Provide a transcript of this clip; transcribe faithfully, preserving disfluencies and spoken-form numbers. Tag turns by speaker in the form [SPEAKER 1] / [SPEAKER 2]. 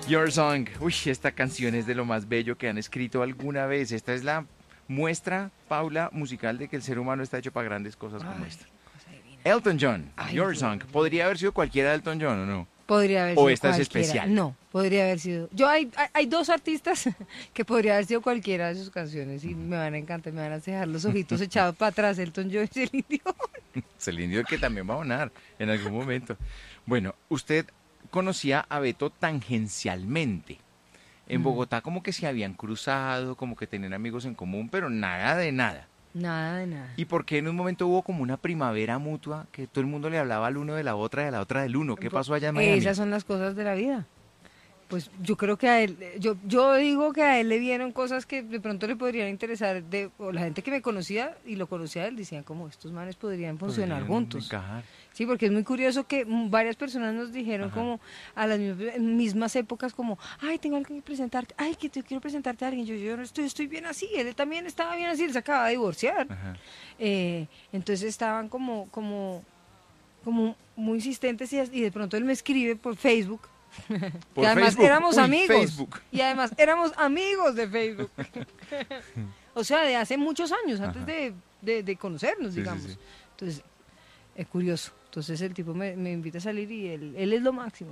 [SPEAKER 1] Your Song. Uy, esta canción es de lo más bello que han escrito alguna vez. Esta es la muestra, Paula, musical de que el ser humano está hecho para grandes cosas como
[SPEAKER 2] Ay,
[SPEAKER 1] esta.
[SPEAKER 2] cosa divina.
[SPEAKER 1] Elton John,
[SPEAKER 2] Ay,
[SPEAKER 1] Your
[SPEAKER 2] Dios
[SPEAKER 1] Song.
[SPEAKER 2] mío.
[SPEAKER 1] ¿Podría haber sido cualquiera de Elton John o no?
[SPEAKER 2] Podría haber
[SPEAKER 1] ¿O
[SPEAKER 2] sido
[SPEAKER 1] esta es
[SPEAKER 2] cualquiera.
[SPEAKER 1] especial?
[SPEAKER 2] No, podría haber sido. Yo hay, hay, hay dos artistas que podría haber sido cualquiera de sus canciones y me van a encantar, me van a dejar los ojitos echados para atrás, Elton John y Celine Dion.
[SPEAKER 1] Celine Dion, que también va a sonar en algún momento. Bueno, usted conocía a Beto tangencialmente. En
[SPEAKER 2] Mm.
[SPEAKER 1] Bogotá como que se habían cruzado, como que tenían amigos en común, pero nada de nada.
[SPEAKER 2] Nada de nada.
[SPEAKER 1] ¿Y por qué en un momento hubo como una primavera mutua que todo el mundo le hablaba al uno de la otra y a la otra del uno? ¿Qué pasó allá en Miami?
[SPEAKER 2] Esas son las cosas de la vida. Pues yo creo que a él, yo, yo digo que a él le vieron cosas que de pronto le podrían interesar, de, o la gente que me conocía y lo conocía a él decían como estos manes podrían funcionar
[SPEAKER 1] Podrían
[SPEAKER 2] juntos.
[SPEAKER 1] encajar.
[SPEAKER 2] Sí, porque es muy curioso que mm, varias personas nos dijeron
[SPEAKER 1] Ajá.
[SPEAKER 2] como a las mismas, mismas épocas como, ay, tengo algo que presentarte, ay, que te quiero presentarte a alguien, yo, yo no estoy, estoy bien así, él también estaba bien así, él se acaba de divorciar.
[SPEAKER 1] Ajá.
[SPEAKER 2] Eh, entonces estaban como, como, como muy insistentes y, y de pronto él me escribe por Facebook.
[SPEAKER 1] Por
[SPEAKER 2] que además
[SPEAKER 1] Facebook.
[SPEAKER 2] éramos
[SPEAKER 1] Uy,
[SPEAKER 2] amigos.
[SPEAKER 1] Facebook.
[SPEAKER 2] Y además éramos amigos de Facebook. O sea, de hace muchos años, antes
[SPEAKER 1] Ajá.
[SPEAKER 2] de, de, de conocernos,
[SPEAKER 1] Sí, sí,
[SPEAKER 2] digamos.
[SPEAKER 1] sí.
[SPEAKER 2] Entonces, es curioso. Entonces el tipo me, me invita a salir y él, él es lo máximo.